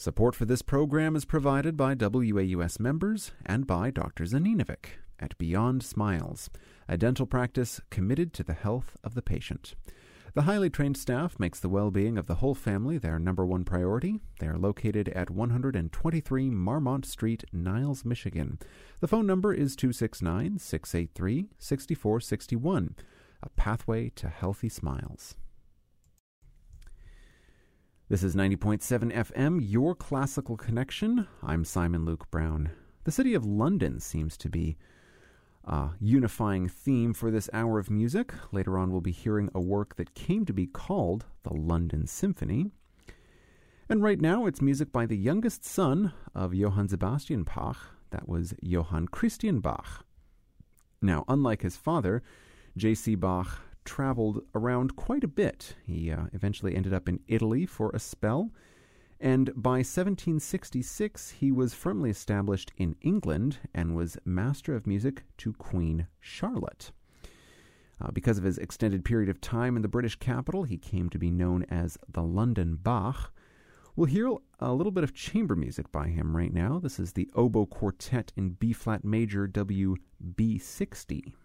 Support for this program is provided by WAUS members and by Dr. Zaninovic at Beyond Smiles, a dental practice committed to the health of the patient. The highly trained staff makes the well-being of the whole family their number one priority. They are located at 123 Marmont Street, Niles, Michigan. The phone number is 269-683-6461, a pathway to healthy smiles. This is 90.7 FM, your classical connection. I'm Simon Luke Brown. The city of London seems to be a unifying theme for this hour of music. Later on, we'll be hearing a work that came to be called the London Symphony. And right now, it's music by the youngest son of Johann Sebastian Bach. That was Johann Christian Bach. Now, unlike his father, J.C. Bach traveled around quite a bit. He eventually ended up in Italy for a spell, and by 1766 he was firmly established in England and was Master of Music to Queen Charlotte. Because of his extended period of time in the British capital, he came to be known as the London Bach. We'll hear a little bit of chamber music by him right now. This is the Oboe Quartet in B-flat major WB60.